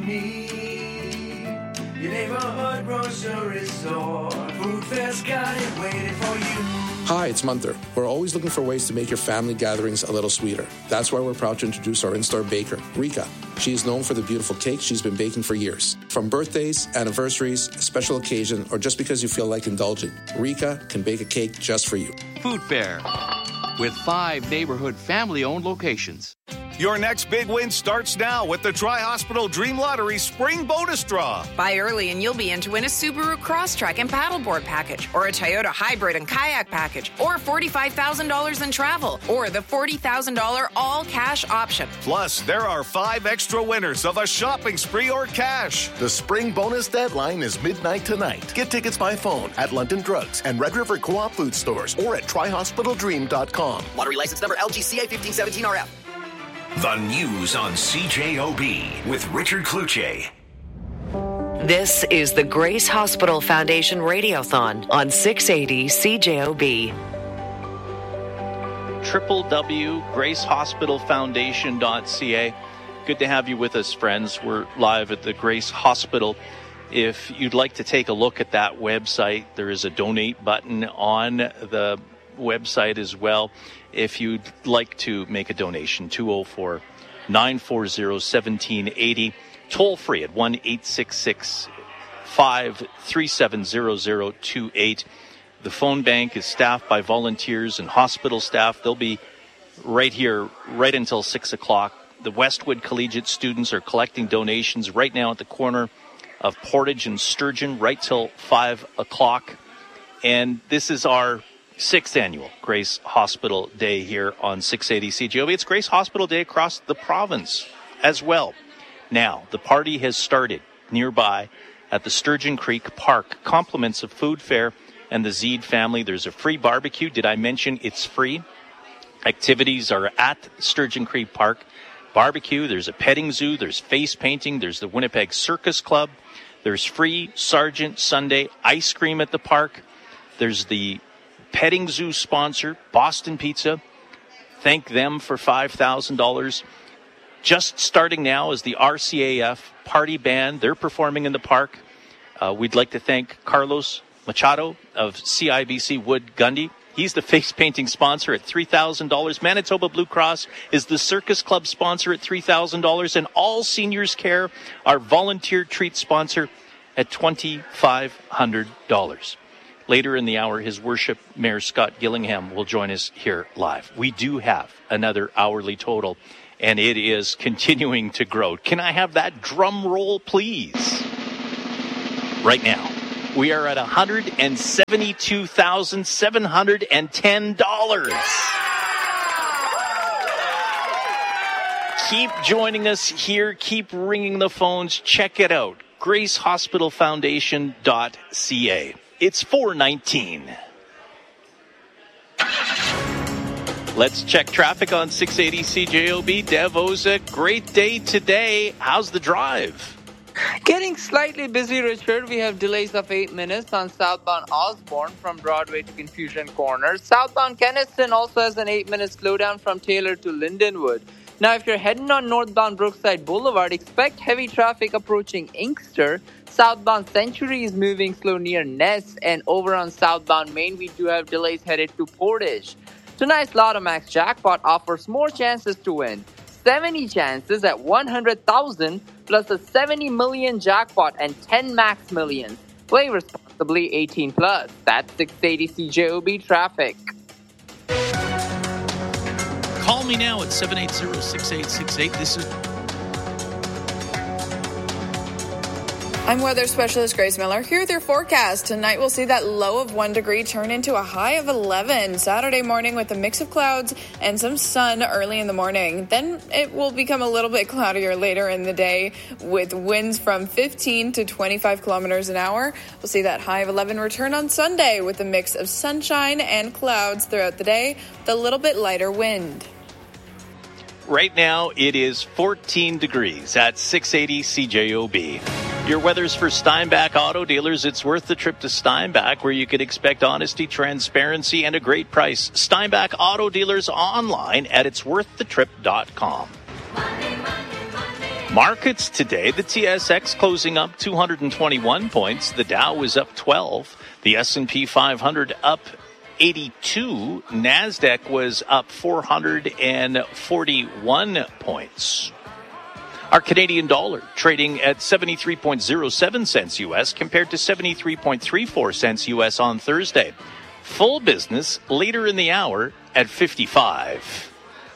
S7: need. Your neighborhood grocery store, Food Fair's got it waiting for you.
S8: Hi, it's Munther. We're always looking for ways to make your family gatherings a little sweeter. That's why we're proud to introduce our in-store baker, Rika. She is known for the beautiful cakes she's been baking for years. From birthdays, anniversaries, a special occasion, or just because you feel like indulging, Rika can bake a cake just for you.
S9: Food Fair, with five neighborhood family-owned locations.
S11: Your next big win starts now with the Tri-Hospital Dream Lottery Spring Bonus Draw.
S15: Buy early and you'll be in to win a Subaru Crosstrek and paddleboard package, or a Toyota Hybrid and kayak package, or forty-five thousand dollars in travel, or the forty thousand dollars all-cash option.
S11: Plus, there are five extra winners of a shopping spree or cash.
S29: The spring bonus deadline is midnight tonight. Get tickets by phone at London Drugs and Red River Co-op food stores or at tri hospital dream dot com.
S30: Lottery license number L G C A fifteen seventeen R F.
S17: The news on C J O B with Richard Kluche.
S16: This is the Grace Hospital Foundation Radiothon on six eighty C J O B.
S4: w w w dot grace hospital foundation dot c a. Good to have you with us, friends. We're live at the Grace Hospital. If you'd like to take a look at that website, there is a donate button on the website as well. If you'd like to make a donation, two oh four, nine four zero, one seven eight zero, toll free at one eight six six, five three seven zero zero two eight. The phone bank is staffed by volunteers and hospital staff. They'll be right here right until six o'clock. The Westwood Collegiate students are collecting donations right now at the corner of Portage and Sturgeon right till five o'clock. And this is our sixth annual Grace Hospital Day here on six eighty C J O B. It's Grace Hospital Day across the province as well. Now, the party has started nearby at the Sturgeon Creek Park. Compliments of Food Fair and the Zeed family. There's a free barbecue. Did I mention it's free? Activities are at Sturgeon Creek Park. Barbecue, there's a petting zoo, there's face painting, there's the Winnipeg Circus Club, there's free Sergeant Sunday ice cream at the park, there's the petting zoo sponsor, Boston Pizza. Thank them for five thousand dollars. Just starting now is the R C A F Party Band. They're performing in the park. Uh, we'd like to thank Carlos Machado of C I B C Wood Gundy. He's the face painting sponsor at three thousand dollars. Manitoba Blue Cross is the Circus Club sponsor at three thousand dollars. And All Seniors Care, our volunteer treat sponsor, at two thousand five hundred dollars. Later in the hour, His Worship Mayor Scott Gillingham will join us here live. We do have another hourly total, and it is continuing to grow. Can I have that drum roll, please? Right now, we are at one hundred seventy-two thousand seven hundred ten dollars. Keep joining us here. Keep ringing the phones. Check it out. grace hospital foundation dot c a. It's four nineteen. Let's check traffic on six eighty C J O B. Dev Oza, great day today. How's the drive?
S12: Getting slightly busy, Richard. We have delays of eight minutes on southbound Osborne from Broadway to Confusion Corner. Southbound Kenniston also has an eight-minute slowdown from Taylor to Lindenwood. Now, if you're heading on northbound Brookside Boulevard, expect heavy traffic approaching Inkster. Southbound Century is moving slow near Ness, and over on southbound Main, we do have delays headed to Portage. Tonight's Lotto Max jackpot offers more chances to win. seventy chances at one hundred thousand plus a seventy million jackpot and ten max millions. Play responsibly, eighteen plus. That's six eighty C J O B traffic.
S4: Call me now at seven eight zero, six eight six eight. This is...
S13: I'm weather specialist Grace Miller here with your forecast. Tonight we'll see that low of one degree turn into a high of eleven. Saturday morning with a mix of clouds and some sun early in the morning. Then it will become a little bit cloudier later in the day with winds from fifteen to twenty-five kilometers an hour. We'll see that high of eleven return on Sunday with a mix of sunshine and clouds throughout the day with a little bit lighter wind.
S4: Right now, it is fourteen degrees at six eighty C J O B. Your weather's for Steinbach Auto Dealers. It's worth the trip to Steinbach, where you could expect honesty, transparency, and a great price. Steinbach Auto Dealers online at its worth the trip dot com. Markets today, the T S X closing up two hundred twenty-one points. The Dow is up twelve. The S and P five hundred up eighty-two. NASDAQ was up four hundred forty-one points. Our Canadian dollar trading at seventy-three point zero seven cents U S compared to seventy-three point three four cents U S on Thursday. Full business later in the hour at fifty-five.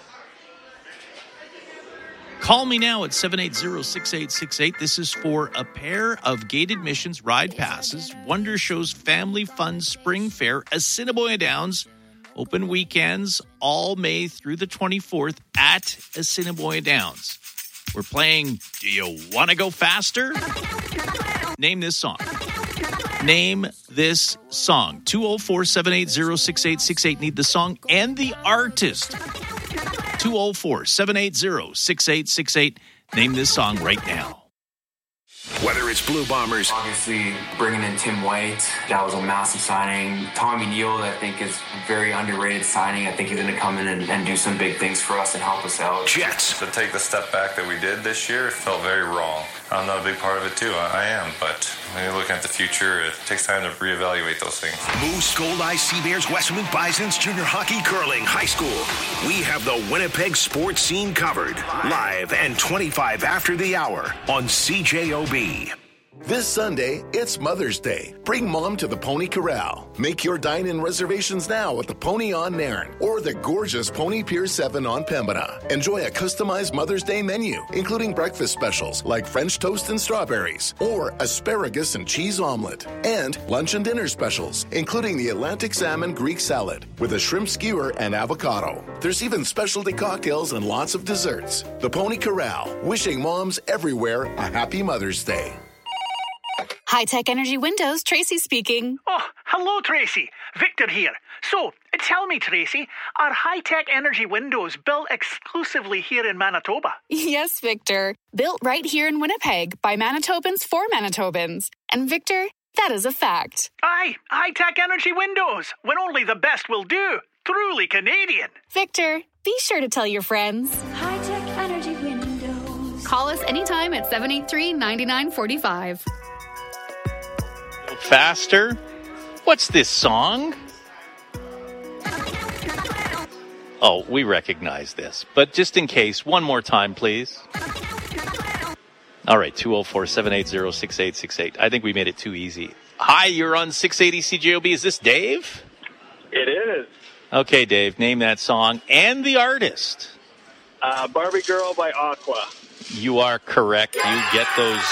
S4: Call me now at seven eight zero, six eight six eight. This is for a pair of gate admissions ride passes. Wonder Show's Family Fun Spring Fair, Assiniboia Downs. Open weekends all May through the twenty-fourth at Assiniboia Downs. We're playing Do You Want to Go Faster? Name this song. Name this song. two oh four, seven eight zero, six eight six eight. Need the song and the artist. two oh four, seven eight zero, six eight six eight. Name this song right now.
S17: Whether it's Blue Bombers.
S10: Obviously, bringing in Tim White, that was a massive signing. Tommy Neal, I think, is a very underrated signing. I think he's going to come in and, and do some big things for us and help us out.
S17: Jets.
S18: To take the step back that we did this year, it felt very wrong. I'm not a big part of it, too. I, I am, but when you're looking at the future, it takes time to reevaluate those things.
S17: Moose, Gold Eyes, Sea Bears, Westmount Bisons, junior hockey, curling, high school. We have the Winnipeg sports scene covered. Live and twenty-five after the hour on C J O B.
S29: This Sunday, it's Mother's Day. Bring Mom to the Pony Corral. Make your dine-in reservations now at the Pony on Nairn or the gorgeous Pony Pier seven on Pembina. Enjoy a customized Mother's Day menu, including breakfast specials like French toast and strawberries or asparagus and cheese omelet, and lunch and dinner specials, including the Atlantic salmon Greek salad with a shrimp skewer and avocado. There's even specialty cocktails and lots of desserts. The Pony Corral, wishing moms everywhere a happy Mother's Day.
S19: High-Tech Energy Windows, Tracy speaking.
S20: Oh, hello, Tracy. Victor here. So, tell me, Tracy, are High-Tech Energy Windows built exclusively here in Manitoba?
S19: Yes, Victor. Built right here in Winnipeg by Manitobans for Manitobans. And Victor, That is a fact.
S20: Aye, high-tech energy windows, when only the best will do. Truly Canadian.
S19: Victor, be sure to tell your friends.
S5: High-tech energy windows.
S2: Call us anytime at seven eight three, nine nine four five.
S4: Faster? What's this song? Oh, we recognize this. But just in case, one more time, please. All right, two oh four, seven eight zero, six eight six eight. I think we made it too easy. Hi, you're on six eighty C J O B. Is this Dave?
S14: It is.
S4: Okay, Dave, name that song and the artist.
S14: Uh, Barbie Girl by Aqua.
S4: You are correct. You get those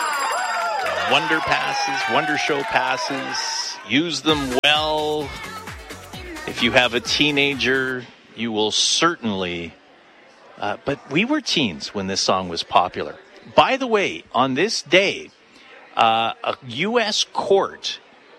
S4: Wonder Passes, Wonder Show passes. Use them well. If you have a teenager, you will certainly... Uh, but we were teens when this song was popular. By the way, on this day, uh, a U S court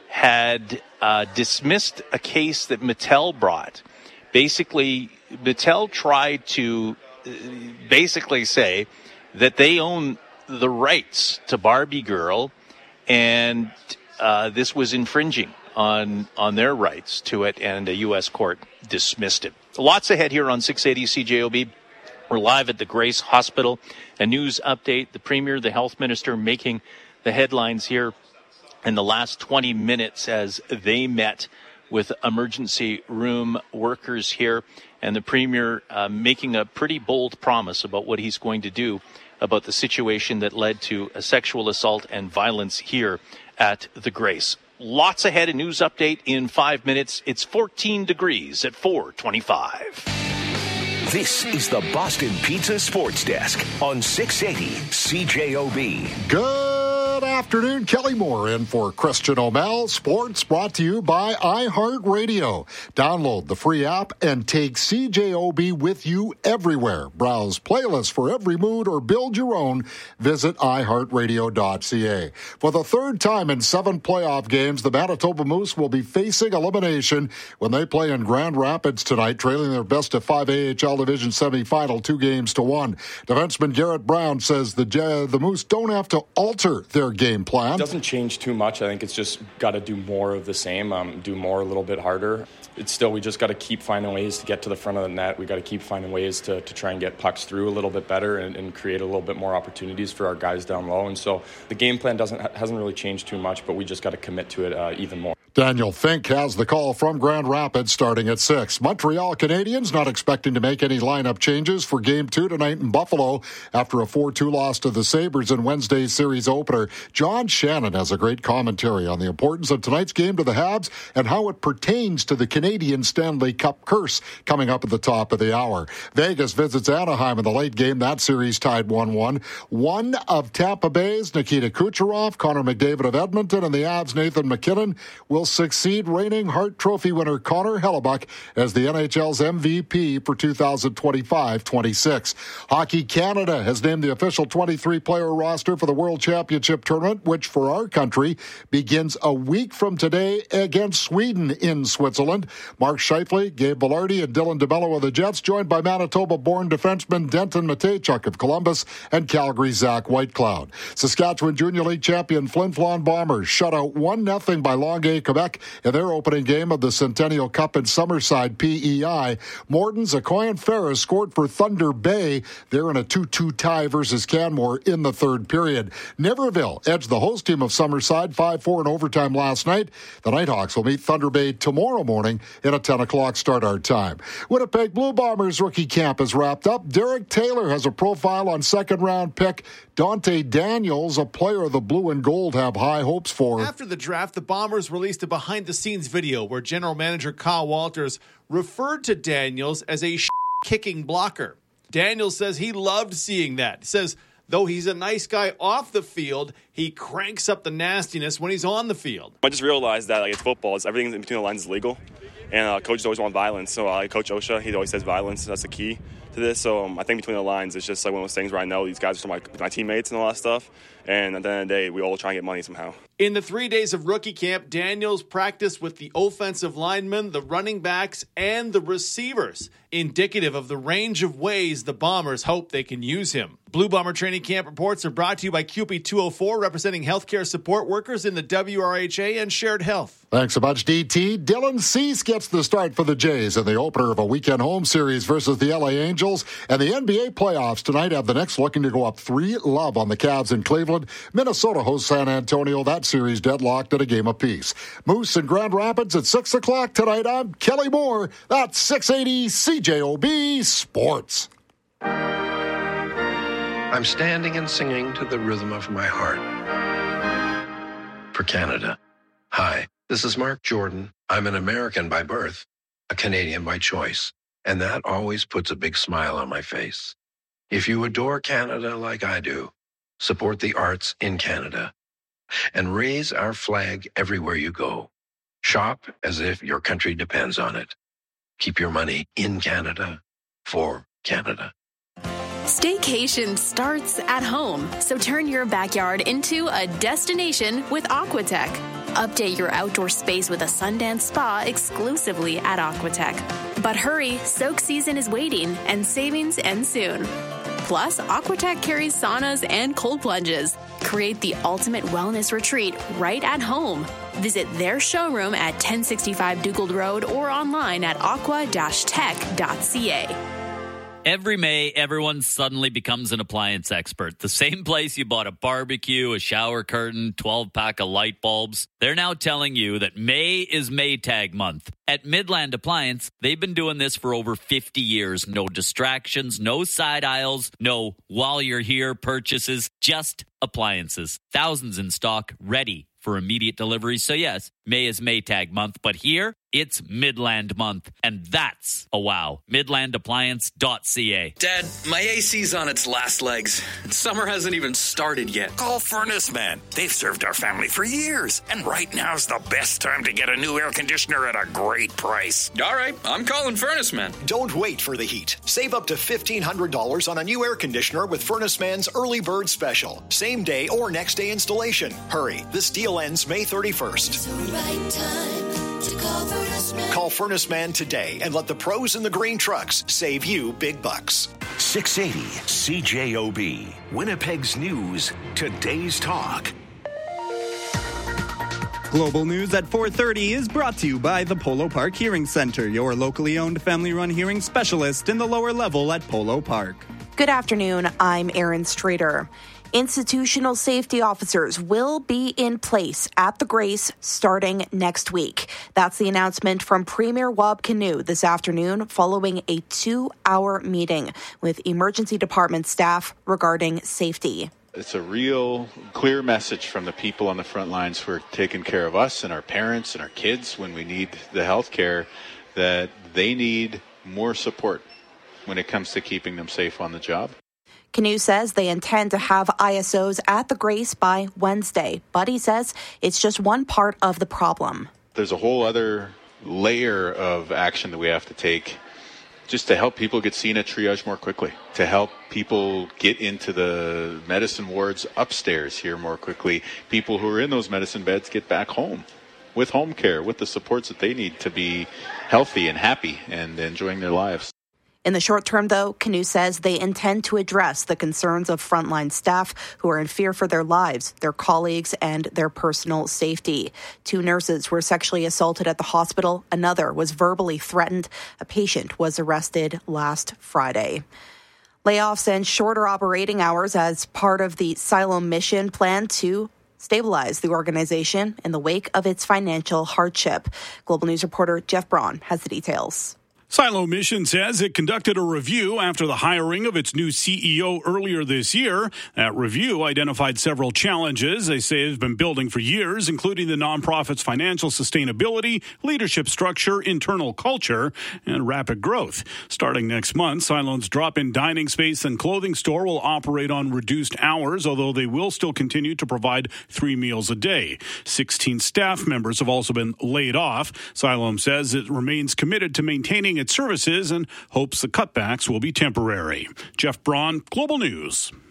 S4: had uh, dismissed a case that Mattel brought. Basically, Mattel tried to uh, basically say that they own the rights to Barbie Girl, and uh, this was infringing on on their rights to it, and a U S court dismissed it. Lots ahead here on six eighty C J O B. We're live at the Grace Hospital. A news update. The Premier, the Health Minister, making the headlines here in the last twenty minutes as they met with emergency room workers here. And the Premier uh, making a pretty bold promise about what he's going to do about the situation that led to a sexual assault and violence here at the Grace. Lots ahead. A news update in five minutes. It's fourteen degrees at four twenty-five.
S17: This is the Boston Pizza Sports Desk on six eighty C J O B.
S1: Good afternoon. Kelly Moore in for Christian O'Mell. Sports brought to you by iHeartRadio. Download the free app and take C J O B with you everywhere. Browse playlists for every mood or build your own. Visit i heart radio dot c a. For the third time in seven playoff games, the Manitoba Moose will be facing elimination when they play in Grand Rapids tonight, trailing their best of five A H L Division semifinal two games to one. Defenseman Garrett Brown says the the Moose don't have to alter their game plan.
S21: It doesn't change too much. I think it's just got to do more of the same, um, do more a little bit harder. It's still, we just got to keep finding ways to get to the front of the net. We got to keep finding ways to, to try and get pucks through a little bit better and, and create a little bit more opportunities for our guys down low. And so the game plan doesn't hasn't really changed too much, but we just got to commit to it uh, even more.
S1: Daniel Fink has the call from Grand Rapids starting at six. Montreal Canadiens not expecting to make any lineup changes for Game two tonight in Buffalo after a four two loss to the Sabres in Wednesday's series opener. John Shannon has a great commentary on the importance of tonight's game to the Habs and how it pertains to the Canadian Stanley Cup curse coming up at the top of the hour. Vegas visits Anaheim in the late game. That series tied one one. One of Tampa Bay's Nikita Kucherov, Connor McDavid of Edmonton, and the Avs' Nathan McKinnon will succeed reigning Hart Trophy winner Connor Hellebuyck as the N H L's M V P for two thousand twenty-five twenty-six. Hockey Canada has named the official twenty-three player roster for the World Championship Tournament, which for our country begins a week from today against Sweden in Switzerland. Mark Scheifele, Gabe Velarde, and Dylan DeMello of the Jets, joined by Manitoba-born defenseman Denton Mateychuk of Columbus and Calgary's Zach Whitecloud. Saskatchewan Junior League champion Flin Flon Bombers shut out one nothing by Longueuil, Quebec in their opening game of the Centennial Cup in Summerside P E I. Morton's Akoyan Ferris scored for Thunder Bay. They're in a two two tie versus Canmore in the third period. Niverville edged the host team of Summerside five four in overtime last night. The Nighthawks will meet Thunder Bay tomorrow morning in a ten o'clock start our time. Winnipeg Blue Bombers rookie camp is wrapped up. Derek Taylor has a profile on second round pick Dante Daniels, a player the blue and gold have high hopes for.
S22: After the draft, the Bombers released a behind-the-scenes video where general manager Kyle Walters referred to Daniels as a kicking blocker. Daniels says he loved seeing that. He says, though he's a nice guy off the field, he cranks up the nastiness when he's on the field.
S23: I just realized that like it's football, it's everything in between the lines is legal, and uh, coaches always want violence. So uh, Coach Osha, he always says violence. That's the key to this. So um, I think between the lines, it's just like one of those things where I know these guys are my, my teammates and all that stuff. And at the end of the day, we all try and get money somehow.
S22: In the three days of rookie camp, Daniels practiced with the offensive linemen, the running backs, and the receivers, indicative of the range of ways the Bombers hope they can use him. Blue Bomber Training Camp reports are brought to you by C U P E two oh four, representing healthcare support workers in the W R H A and Shared Health.
S1: Thanks a bunch, D T. Dylan Cease gets the start for the Jays in the opener of a weekend home series versus the L A Angels. And the N B A playoffs tonight have the Knicks looking to go up three love on the Cavs in Cleveland. Minnesota hosts San Antonio. That series deadlocked at a game apiece. Moose and Grand Rapids at six o'clock tonight. I'm Kelly Moore. That's six eighty C J O B Sports.
S3: I'm standing and singing to the rhythm of my heart. For Canada. Hi, this is Mark Jordan. I'm an American by birth, a Canadian by choice, and that always puts a big smile on my face. If you adore Canada like I do, support the arts in Canada and raise our flag everywhere you go. Shop as if your country depends on it. Keep your money in Canada for Canada.
S19: Staycation starts at home, so turn your backyard into a destination with Aquatech. Update your outdoor space with a Sundance spa exclusively at Aquatech. But hurry, soak season is waiting and savings end soon. Plus, Aquatech carries saunas and cold plunges. Create the ultimate wellness retreat right at home. Visit their showroom at ten sixty-five Dugald Road or online at aqua dash tech dot c a.
S6: Every May, everyone suddenly becomes an appliance expert. The same place you bought a barbecue, a shower curtain, twelve-pack of light bulbs. They're now telling you that May is Maytag month. At Midland Appliance, they've been doing this for over fifty years. No distractions, no side aisles, no while you're here purchases, just appliances. Thousands in stock, ready for immediate delivery. So yes, May is Maytag month, but here it's Midland month, and that's a wow. midland appliance dot c a.
S7: Dad, my A C's on its last legs. Summer hasn't even started yet.
S8: Call Furnace Man. They've served our family for years, and right now's the best time to get a new air conditioner at a great price.
S7: All right, I'm calling Furnace Man.
S9: Don't wait for the heat. Save up to fifteen hundred dollars on a new air conditioner with Furnace Man's Early Bird Special. Same day or next day installation. Hurry, this deal ends May thirty-first.
S24: It's the right time to call Furnace Man.
S9: Call Furnace Man today and let the pros in the green trucks save you big bucks.
S17: six eighty C J O B, Winnipeg's News, today's talk.
S25: Global News at four thirty is brought to you by the Polo Park Hearing Center, your locally owned family-run hearing specialist in the lower level at Polo Park.
S26: Good afternoon. I'm Erin Strader. Institutional safety officers will be in place at the Grace starting next week. That's the announcement from Premier Wab Kinew this afternoon following a two-hour meeting with emergency department staff regarding safety.
S27: It's a real clear message from the people on the front lines who are taking care of us and our parents and our kids when we need the health care, that they need more support when it comes to keeping them safe on the job.
S26: Kinew says they intend to have I S Os at the Grace by Wednesday, but he says it's just one part of the problem.
S27: There's a whole other layer of action that we have to take just to help people get seen at triage more quickly, to help people get into the medicine wards upstairs here more quickly. People who are in those medicine beds get back home with home care, with the supports that they need to be healthy and happy and enjoying their lives.
S26: In the short term, though, Kinew says they intend to address the concerns of frontline staff who are in fear for their lives, their colleagues, and their personal safety. Two nurses were sexually assaulted at the hospital. Another was verbally threatened. A patient was arrested last Friday. Layoffs and shorter operating hours as part of the Siloam mission plan to stabilize the organization in the wake of its financial hardship. Global News reporter Jeff Braun has the details.
S28: Siloam Mission says it conducted a review after the hiring of its new C E O earlier this year. That review identified several challenges they say have been building for years, including the nonprofit's financial sustainability, leadership structure, internal culture, and rapid growth. Starting next month, Siloam's drop-in dining space and clothing store will operate on reduced hours, although they will still continue to provide three meals a day. sixteen staff members have also been laid off. Siloam says it remains committed to maintaining its services and hopes the cutbacks will be temporary. Jeff Braun, Global News.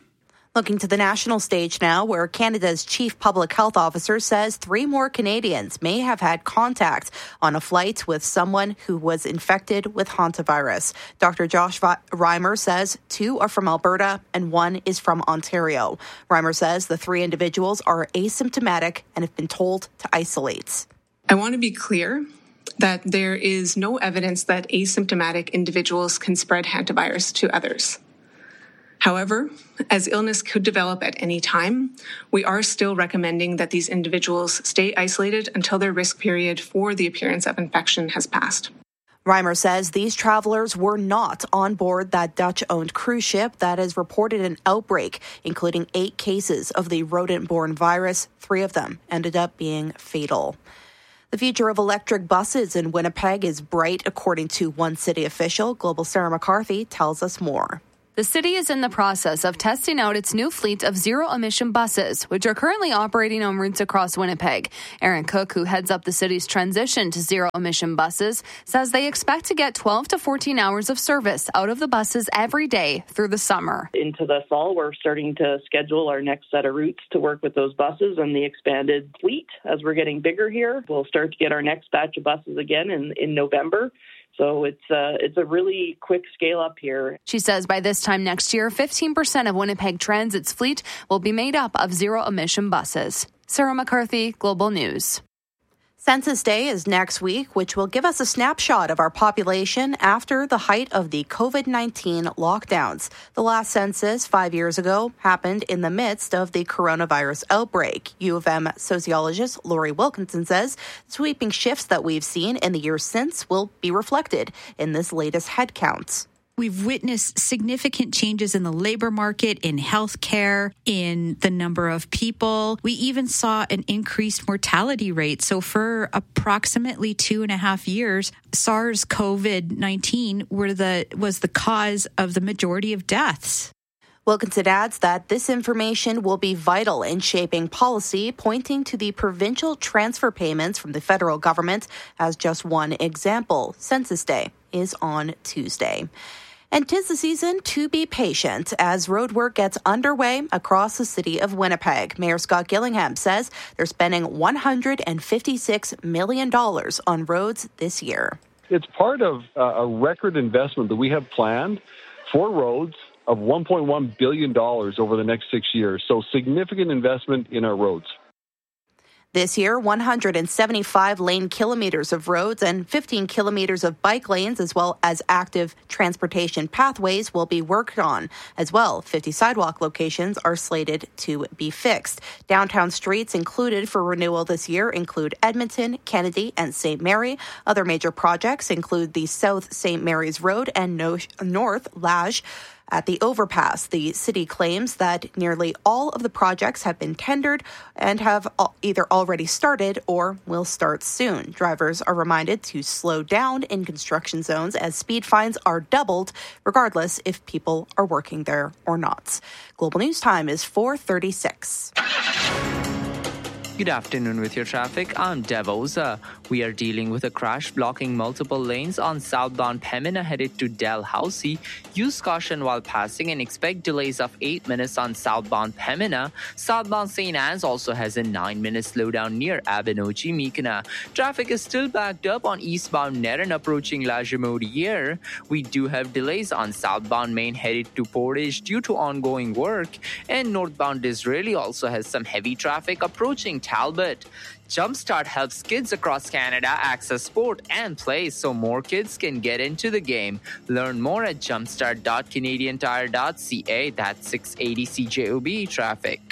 S26: Looking to the national stage now, where Canada's chief public health officer says three more Canadians may have had contact on a flight with someone who was infected with hantavirus. Doctor Josh Reimer says two are from Alberta and one is from Ontario. Reimer says the three individuals are asymptomatic and have been told to isolate.
S10: I want to be clear that there is no evidence that asymptomatic individuals can spread hantavirus to others. However, as illness could develop at any time, we are still recommending that these individuals stay isolated until their risk period for the appearance of infection has passed.
S26: Reimer says these travelers were not on board that Dutch-owned cruise ship that has reported an outbreak, including eight cases of the rodent-borne virus. Three of them ended up being fatal. The future of electric buses in Winnipeg is bright, according to one city official. Global Sarah McCarthy tells us more.
S11: The city is in the process of testing out its new fleet of zero-emission buses, which are currently operating on routes across Winnipeg. Aaron Cook, who heads up the city's transition to zero-emission buses, says they expect to get twelve to fourteen hours of service out of the buses every day through the summer.
S12: Into the fall, we're starting to schedule our next set of routes to work with those buses and the expanded fleet. As we're getting bigger here, we'll start to get our next batch of buses again in, in November. So it's uh, it's a really quick scale up here.
S11: She says by this time next year, fifteen percent of Winnipeg Transit's fleet will be made up of zero-emission buses. Sarah McCarthy, Global News.
S26: Census Day is next week, which will give us a snapshot of our population after the height of the covid nineteen lockdowns. The last census, five years ago, happened in the midst of the coronavirus outbreak. U of M sociologist Lori Wilkinson says sweeping shifts that we've seen in the years since will be reflected in this latest head count.
S13: We've witnessed significant changes in the labor market, in healthcare, in the number of people. We even saw an increased mortality rate. So for approximately two and a half years, SARS covid nineteen were the was the cause of the majority of deaths.
S26: Wilkinson adds that this information will be vital in shaping policy, pointing to the provincial transfer payments from the federal government as just one example. Census Day is on Tuesday. And 'tis the season to be patient as road work gets underway across the city of Winnipeg. Mayor Scott Gillingham says they're spending one hundred fifty-six million dollars on roads this year.
S15: It's part of uh, a record investment that we have planned for roads of one point one billion dollars over the next six years. So significant investment in our roads.
S26: This year, one hundred seventy-five lane kilometers of roads and fifteen kilometers of bike lanes, as well as active transportation pathways, will be worked on. As well, fifty sidewalk locations are slated to be fixed. Downtown streets included for renewal this year include Edmonton, Kennedy, and Saint Mary. Other major projects include the South Saint Mary's Road and North Lage. At the overpass, the city claims that nearly all of the projects have been tendered and have either already started or will start soon. Drivers are reminded to slow down in construction zones as speed fines are doubled, regardless if people are working there or not. Global News Time is four thirty-six.
S16: Good afternoon with your traffic. I'm Dev Oza. We are dealing with a crash blocking multiple lanes on southbound Pembina headed to Dalhousie. Use caution while passing and expect delays of eight minutes on southbound Pembina. Southbound Saint Anne's also has a nine minute slowdown near Abenoji Mikana. Traffic is still backed up on eastbound Nerin approaching La Jamodiere. We do have delays on southbound Main headed to Portage due to ongoing work. And northbound Disraeli also has some heavy traffic approaching Talbot. Jumpstart helps kids across Canada access sport and play so more kids can get into the game. Learn more at jumpstart dot canadian tire dot c a. That's six eighty C J O B traffic.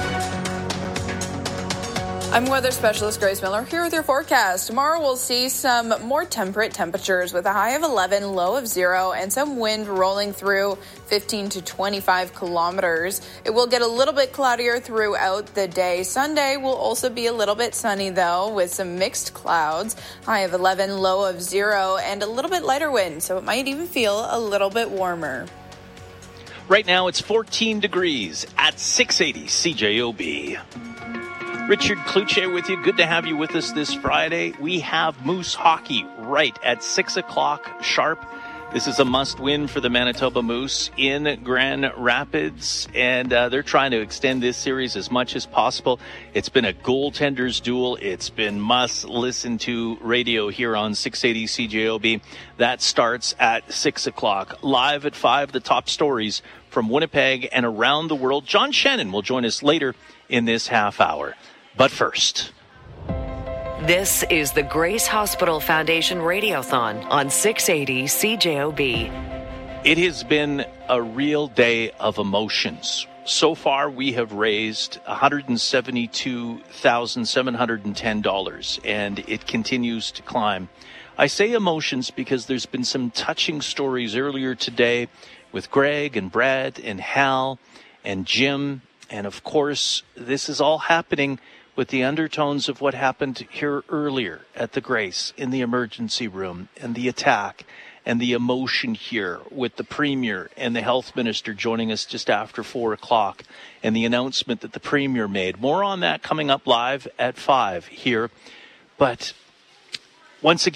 S18: I'm weather specialist Grace Miller here with your forecast. Tomorrow we'll see some more temperate temperatures with a high of eleven, low of zero, and some wind rolling through fifteen to twenty-five kilometers. It will get a little bit cloudier throughout the day. Sunday will also be a little bit sunny though, with some mixed clouds. High of eleven, low of zero, and a little bit lighter wind, so it might even feel a little bit warmer.
S4: Right now it's fourteen degrees at six eighty C J O B. Richard Kluche with you. Good to have you with us this Friday. We have Moose Hockey right at six o'clock sharp. This is a must-win for the Manitoba Moose in Grand Rapids, and uh, they're trying to extend this series as much as possible. It's been a goaltenders duel. It's been must-listen-to radio here on six eighty C J O B. That starts at six o'clock. Live at five, the top stories from Winnipeg and around the world. John Shannon will join us later in this half hour. But first...
S1: This is the Grace Hospital Foundation Radiothon on six eighty C J O B.
S4: It has been a real day of emotions. So far, we have raised one hundred seventy-two thousand seven hundred ten dollars, and it continues to climb. I say emotions because there's been some touching stories earlier today with Greg and Brad and Hal and Jim. And of course, this is all happening with the undertones of what happened here earlier at the Grace in the emergency room, and the attack and the emotion here with the Premier and the Health Minister joining us just after four o'clock, and the announcement that the Premier made. More on that coming up live at five here. But once again,